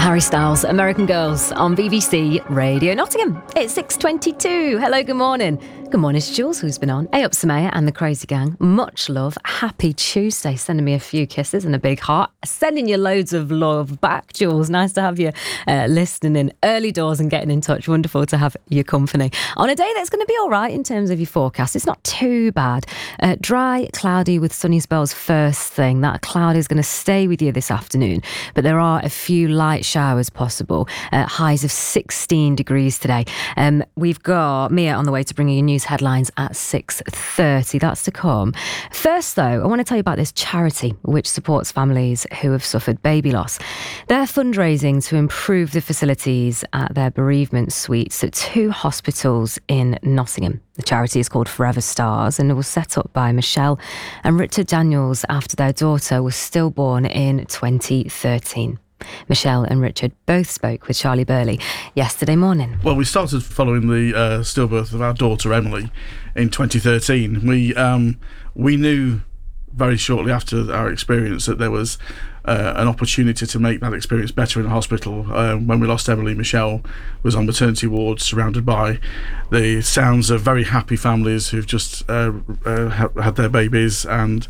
Harry Styles, American Girls on BBC Radio Nottingham. It's 6:22. Hello, good morning. Good morning to Jules, who's been on. Hey up, Samaya and the Crazy Gang. Much love. Happy Tuesday. Sending me a few kisses and a big heart. Sending you loads of love back, Jules. Nice to have you listening in early doors and getting in touch. Wonderful to have your company. On a day that's going to be all right in terms of your forecast. It's not too bad. Dry, cloudy with sunny spells first thing. That cloud is going to stay with you this afternoon. But there are a few light showers possible. Highs of 16 degrees today. We've got Mia on the way to bring you news headlines at 6:30. That's to come. First, though, I want to tell you about this charity which supports families who have suffered baby loss. They're fundraising to improve the facilities at their bereavement suites at 2 hospitals in Nottingham. The charity is called Forever Stars and it was set up by Michelle and Richard Daniels after their daughter was stillborn in 2013. Michelle and Richard both spoke with Charlie Burley yesterday morning. Well, we started following the stillbirth of our daughter Emily in 2013. We knew very shortly after our experience that there was an opportunity to make that experience better in a hospital. When we lost Emily, Michelle was on maternity wards surrounded by the sounds of very happy families who've just had their babies, and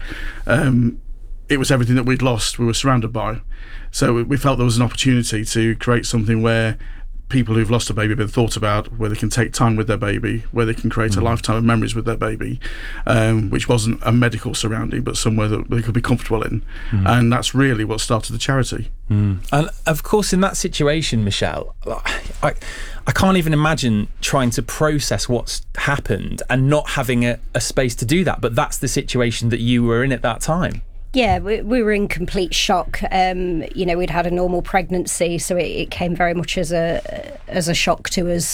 it was everything that we'd lost we were surrounded by. So we felt there was an opportunity to create something where people who've lost a baby have been thought about, where they can take time with their baby, where they can create a lifetime of memories with their baby, which wasn't a medical surrounding, but somewhere that they could be comfortable in. And that's really what started the charity. And of course, in that situation, Michelle, I can't even imagine trying to process what's happened and not having a space to do that. But that's the situation that you were in at that time. Yeah, we were in complete shock. We'd had a normal pregnancy, so it came very much as a shock to us.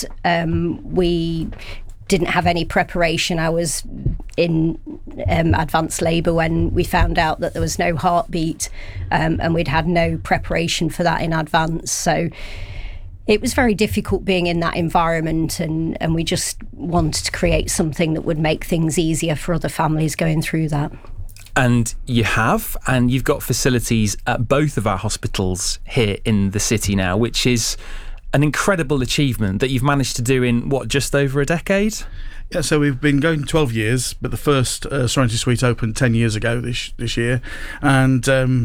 We didn't have any preparation. I was in advanced labour when we found out that there was no heartbeat, and we'd had no preparation for that in advance. So it was very difficult being in that environment, and we just wanted to create something that would make things easier for other families going through that. And you've got facilities at both of our hospitals here in the city now, which is an incredible achievement that you've managed to do in, just over a decade? Yeah, so we've been going 12 years, but the first Serenity Suite opened 10 years ago this year. And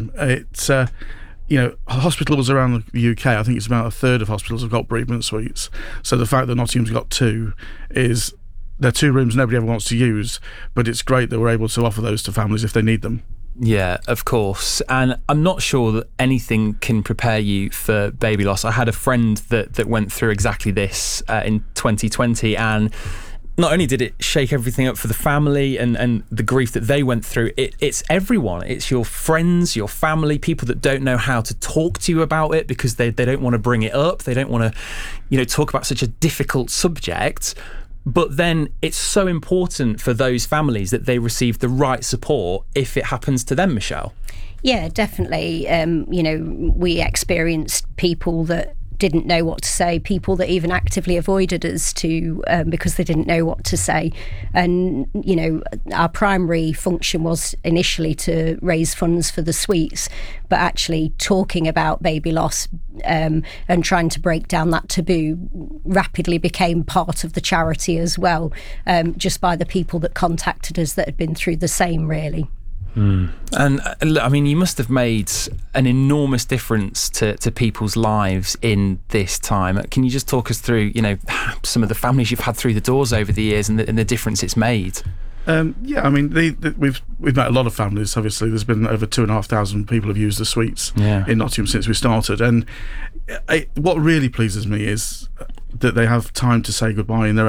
hospitals around the UK, I think it's about a third of hospitals have got bereavement suites. So the fact that Nottingham's got 2 is... They're 2 rooms nobody ever wants to use, but it's great that we're able to offer those to families if they need them. Yeah, of course. And I'm not sure that anything can prepare you for baby loss. I had a friend that went through exactly this in 2020, and not only did it shake everything up for the family and the grief that they went through, it's everyone. It's your friends, your family, people that don't know how to talk to you about it because they don't want to bring it up. They don't want to, talk about such a difficult subject. But then it's so important for those families that they receive the right support if it happens to them, Michelle. Yeah, definitely. We experienced people that didn't know what to say, people that even actively avoided us because they didn't know what to say. And, our primary function was initially to raise funds for the suites, but actually talking about baby loss and trying to break down that taboo rapidly became part of the charity as well, just by the people that contacted us that had been through the same, really. And I mean, you must have made an enormous difference to people's lives in this time. Can you just talk us through, some of the families you've had through the doors over the years and the difference it's made? We've met a lot of families. Obviously, there's been over 2,500 people have used the suites in Nottingham since we started. And what really pleases me is that they have time to say goodbye in their